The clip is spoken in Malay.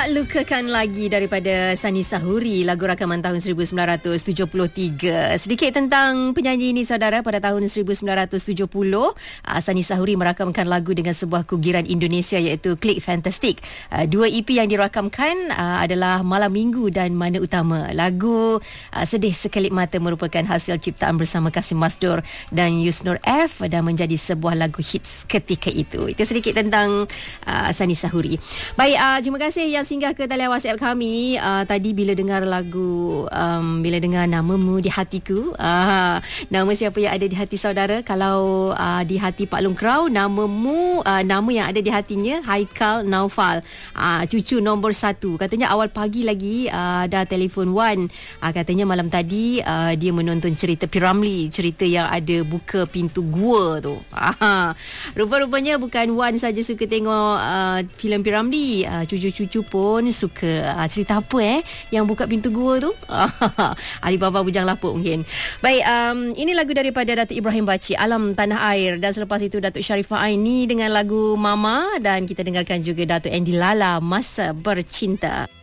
Tak lukakan lagi daripada Sani Sahuri, lagu rakaman tahun 1973. Sedikit tentang penyanyi ini saudara. Pada tahun 1970, Sani Sahuri merakamkan lagu dengan sebuah kugiran Indonesia iaitu Klik Fantastic. Dua EP yang dirakamkan adalah Malam Minggu dan Mana Utama. Lagu Sedih Sekelip Mata merupakan hasil ciptaan bersama Kasim Masdur dan Yusnor F dan menjadi sebuah lagu hits ketika itu. Itu sedikit tentang Sani Sahuri. Baik, terima kasih yang singgah ke talian WhatsApp kami. Tadi bila dengar lagu bila dengar Namamu di Hatiku, nama siapa yang ada di hati saudara? Kalau di hati Pak Long Krau, namamu, nama yang ada di hatinya Haikal Naufal, cucu nombor 1. Katanya awal pagi lagi dah telefon Wan, katanya malam tadi dia menonton cerita Piramli, cerita yang ada buka pintu gua tu. Rupa-rupanya bukan Wan saja suka tengok filem Piramli, cucu-cucu pun suka. Cerita apa yang buka pintu gua tu? Alibaba Bujang Lapuk mungkin. Baik, ini lagu daripada Datuk Ibrahim Baci, Alam Tanah Air, dan selepas itu Datuk Sharifah Aini dengan lagu Mama, dan kita dengarkan juga Datuk Andy Lala, Masa Bercinta.